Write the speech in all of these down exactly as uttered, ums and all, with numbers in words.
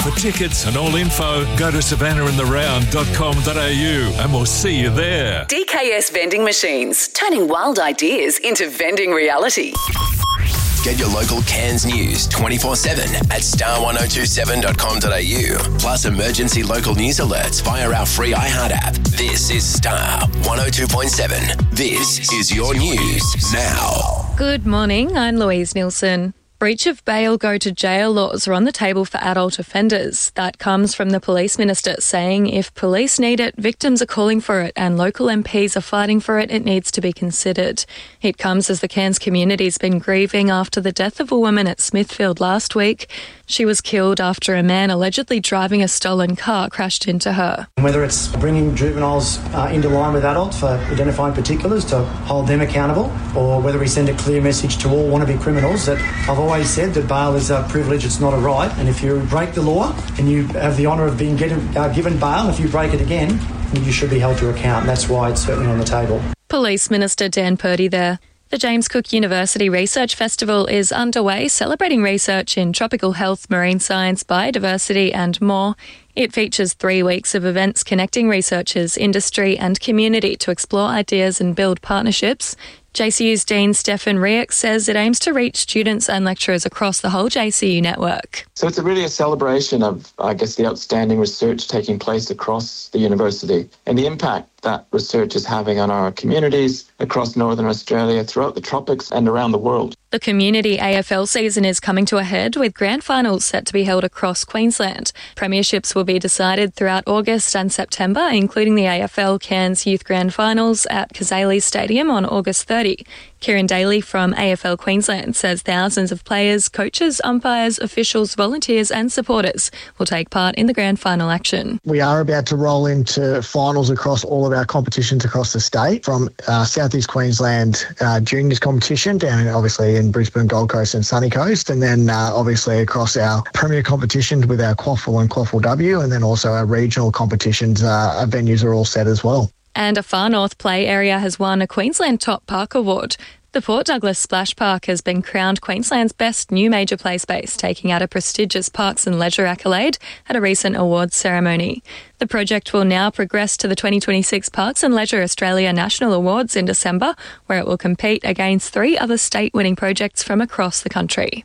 For tickets and all info, go to savannah in the round dot com dot a u and we'll see you there. D K S Vending Machines, turning wild ideas into vending reality. Get your local Cairns news twenty-four seven at star ten twenty-seven dot com dot a u. Plus emergency local news alerts via our free iHeart app. This is Star one oh two point seven. This is your news now. Good morning, I'm Louise Nielsen. Breach of bail go to jail laws are on the table for adult offenders. That comes from the Police Minister saying if police need it, victims are calling for it and local M Ps are fighting for it, it needs to be considered. It comes as the Cairns community's been grieving after the death of a woman at Smithfield last week. She was killed after a man allegedly driving a stolen car crashed into her. Whether it's bringing juveniles uh, into line with adults for identifying particulars to hold them accountable, or whether we send a clear message to all wannabe criminals that I've always said that bail is a privilege, it's not a right, and if you break the law and you have the honour of being getting, uh, given bail, if you break it again, you should be held to account, and that's why it's certainly on the table. Police Minister Dan Purdy there. The James Cook University Research Festival is underway, celebrating research in tropical health, marine science, biodiversity and more. It features three weeks of events connecting researchers, industry and community to explore ideas and build partnerships. J C U's Dean Stefan Riek says it aims to reach students and lecturers across the whole J C U network. So it's a really a celebration of, I guess, the outstanding research taking place across the university and the impact that research is having on our communities across Northern Australia, throughout the tropics and around the world. The community A F L season is coming to a head with grand finals set to be held across Queensland. Premierships will be decided throughout August and September, including the A F L Cairns Youth Grand Finals at Kazali Stadium on August thirtieth. Kieran Daly from A F L Queensland says thousands of players, coaches, umpires, officials, volunteers and supporters will take part in the grand final action. We are about to roll into finals across all of our competitions across the state, from uh, South East Queensland uh, juniors competition down in, obviously in Brisbane, Gold Coast and Sunny Coast, and then uh, obviously across our premier competitions with our Quaffle and Quaffle W, and then also our regional competitions. Uh, our venues are all set as well. And a Far North play area has won a Queensland Top Park Award. The Port Douglas Splash Park has been crowned Queensland's best new major play space, taking out a prestigious Parks and Leisure accolade at a recent awards ceremony. The project will now progress to the twenty twenty-six Parks and Leisure Australia National Awards in December, where it will compete against three other state-winning projects from across the country.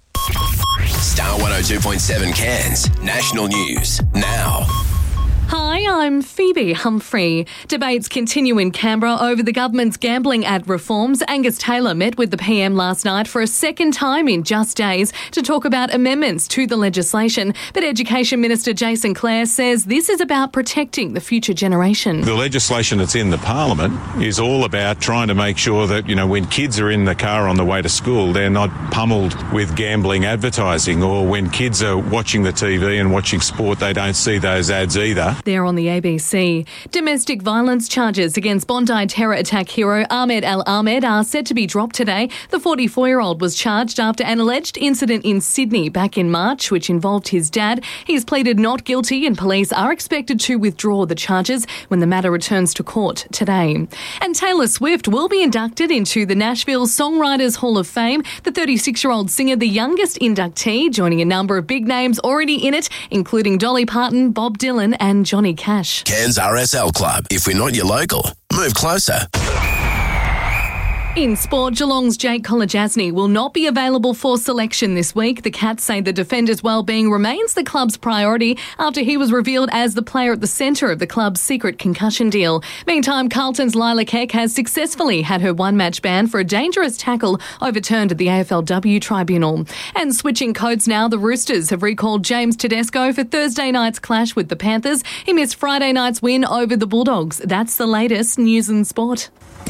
Star one oh two point seven Cairns, national news now. Hi, I'm Phoebe Humphrey. Debates continue in Canberra over the government's gambling ad reforms. Angus Taylor met with the P M last night for a second time in just days to talk about amendments to the legislation. But Education Minister Jason Clare says this is about protecting the future generation. The legislation that's in the Parliament is all about trying to make sure that, you know, when kids are in the car on the way to school, they're not pummeled with gambling advertising, or when kids are watching the T V and watching sport, they don't see those ads either. There on the A B C. Domestic violence charges against Bondi terror attack hero Ahmed Al Ahmed are set to be dropped today. The forty-four-year-old was charged after an alleged incident in Sydney back in March, which involved his dad. He's pleaded not guilty and police are expected to withdraw the charges when the matter returns to court today. And Taylor Swift will be inducted into the Nashville Songwriters Hall of Fame. The thirty-six-year-old singer, the youngest inductee, joining a number of big names already in it, including Dolly Parton, Bob Dylan and Johnny Cash. Cairns R S L Club. If we're not your local, move closer. In sport, Geelong's Jake Kolodjasny will not be available for selection this week. The Cats say the defender's well-being remains the club's priority after he was revealed as the player at the centre of the club's secret concussion deal. Meantime, Carlton's Lila Keck has successfully had her one-match ban for a dangerous tackle overturned at the A F L W tribunal. And switching codes now, the Roosters have recalled James Tedesco for Thursday night's clash with the Panthers. He missed Friday night's win over the Bulldogs. That's the latest news and sport.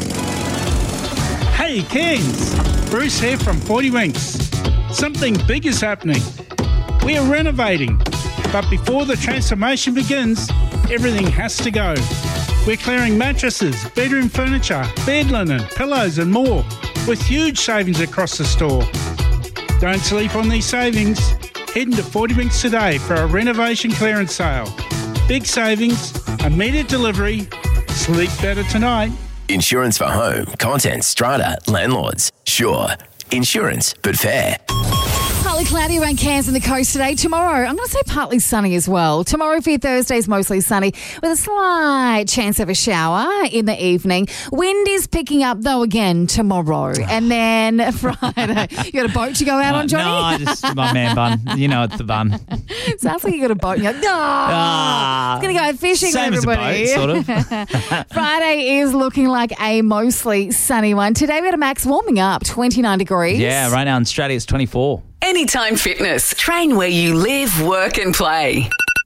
Hey Cairns, Bruce here from forty Winks. Something big is happening. We are renovating, but before the transformation begins, everything has to go. We're clearing mattresses, bedroom furniture, bed linen, pillows and more, with huge savings across the store. Don't sleep on these savings. Head into forty Winks today for a renovation clearance sale. Big savings, immediate delivery, sleep better tonight. Insurance for home, contents, strata, landlords. Sure, insurance, but fair. Partly cloudy around Cairns and the coast today. Tomorrow, I'm going to say partly sunny as well. Tomorrow for your Thursday is mostly sunny with a slight chance of a shower in the evening. Wind is picking up, though, again tomorrow. And then Friday. You got a boat to go out Uh, on, Johnny? No, I just my man bun. You know it's the bun. Sounds like you got a boat. And you're like, no. Ah, It's going to go fishing, same as a everybody. boat, sort of. Friday is looking like a mostly sunny one. Today we had a max warming up, twenty-nine degrees. Yeah, right now in Australia it's twenty-four. Anytime Fitness. Train where you live, work and play.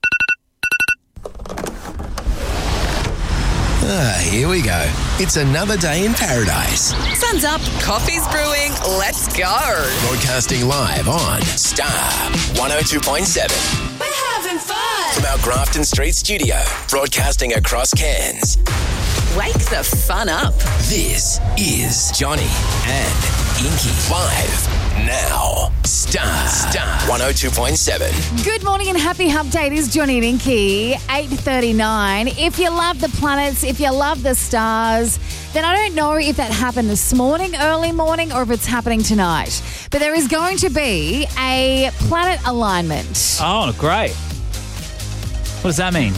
Ah, here we go. It's another day in paradise. Sun's up, coffee's brewing, let's go. Broadcasting live on Star one oh two point seven. We're having fun. From our Grafton Street studio, broadcasting across Cairns. Wake the fun up. This is Johnny and Inky live now. Star, Star one oh two point seven. Good morning and happy hump day. It is Johnny and Inky, eight thirty-nine. If you love the planets, if you love the stars, then I don't know if that happened this morning, early morning, or if it's happening tonight. But there is going to be a planet alignment. Oh, great. What does that mean?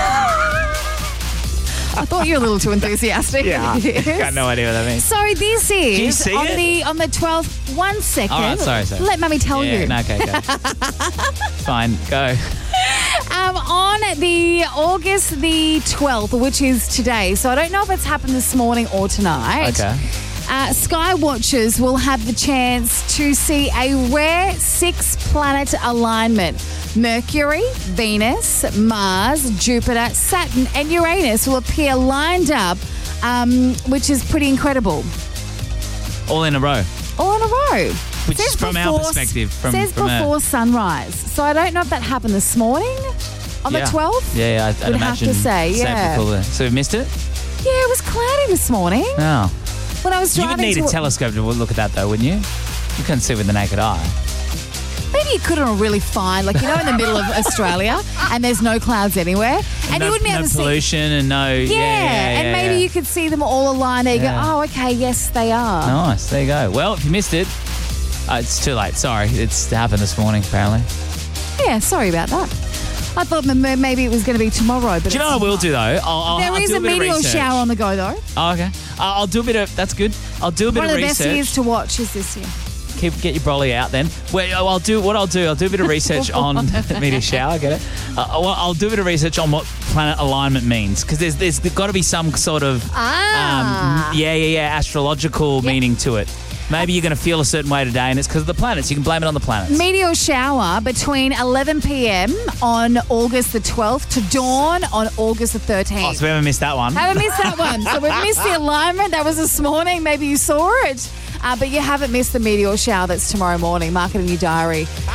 I thought you were a little too enthusiastic. Yeah, I got no idea what that means. So this is Can you see on it? the on the twelfth. One second. All right, sorry, sorry. Let Mummy tell yeah, you. No, okay, go. Fine, go. Um, on the August the twelfth, which is today, so I don't know if it's happened this morning or tonight. Okay. Uh, Sky Watchers will have the chance to see a rare six-planet alignment. Mercury, Venus, Mars, Jupiter, Saturn, and Uranus will appear lined up, um, which is pretty incredible. All in a row. All in a row. Which Says is from our before- perspective. From, says from before Earth. sunrise. So I don't know if that happened this morning on yeah. the twelfth. Yeah, yeah, I'd, I'd Would have imagine. to say, safe yeah. before the- So we missed it? Yeah, it was cloudy this morning. No. When I was You driving would need to a telescope to look at that, though, wouldn't you? You couldn't see with the naked eye. Maybe you couldn't really find, like, you know, in the middle of Australia and there's no clouds anywhere. And no, you wouldn't be able no to see. pollution and no... Yeah, Yeah, yeah, yeah, and maybe yeah. you could see them all aligned there. You Yeah. go, oh, okay, yes, they are. Nice, there you go. Well, if you missed it, uh, it's too late. Sorry, it's happened this morning, apparently. Yeah, sorry about that. I thought m- maybe it was going to be tomorrow, but Do you know it's what I will not. do, though? I'll, I'll, There I'll is do a a bit of meteor research. shower on the go, though. Oh, okay. I'll, I'll do a bit of... That's good. I'll do a bit One of of the research. best years to watch is this year. Keep get your brolly out then. Well, I'll do what I'll do. I'll do a bit of research on meteor shower. Get it? Uh, well, I'll do a bit of research on what planet alignment means because there's there's got to be some sort of Ah. um, yeah yeah yeah astrological meaning to it. Maybe you're going to feel a certain way today, and it's because of the planets. You can blame it on the planets. Meteor shower between eleven p.m. on August the twelfth to dawn on August the thirteenth. Oh, so we haven't missed that one. Haven't missed that one. So we've missed the alignment. That was this morning. Maybe you saw it. Uh, but you haven't missed the meteor shower that's tomorrow morning. Mark it in your diary.